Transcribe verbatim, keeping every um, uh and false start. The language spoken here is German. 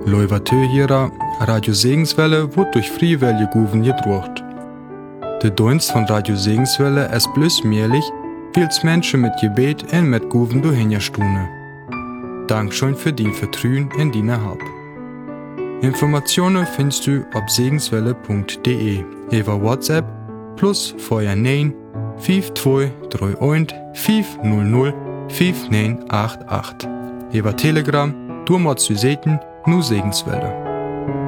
Leuvatö hierer, Radio Segenswelle wird durch Friewelle Guven gedruckt. Der Dienst von Radio Segenswelle ist bloß möglich, weil es Menschen mit Gebet und mit Guven durchhinstune. Dankeschön für dein Vertrauen in deine Hab. Informationen findest du auf segenswelle punkt de, über WhatsApp plus vorher neun fünf zwei drei eins fünf null null fünf neun acht acht. Über Telegram, du mal zu sehen, nur Segenswelle.